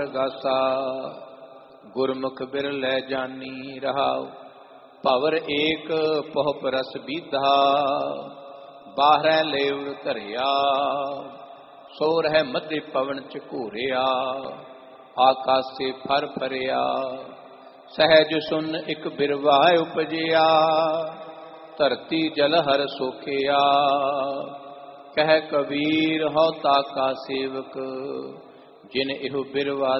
ਗਾਸਾ ਗੁਰਮੁਖ ਬਿਰਲੇ ਜਾਨੀ ਰਹਾਉ। ਭਵਰ ਏਕ ਪਹੁ ਪਰਸ ਬੀਧਾ ਬਾਹਰੈ ਲੇਵ ਧਰਿਆ। ਸੋ ਰਹਿ ਮਧਿ ਪਵਨ ਚ ਘੂਰਿਆ ਆਕਾਸੇ ਫਰ ਫਰਿਆ। ਸਹਿਜ ਸੁਨ ਇਕ ਬਿਰਵਾ ਉਪਜਿਆ ਧਰਤੀ ਜਲ ਹਰ ਸੋਖਿਆ। ਕਹਿ ਕਬੀਰ ਹਉ ਤਾਕਾ ਸੇਵਕ ਜਿਨ ਇਹੋ ਬਿਰਵਾ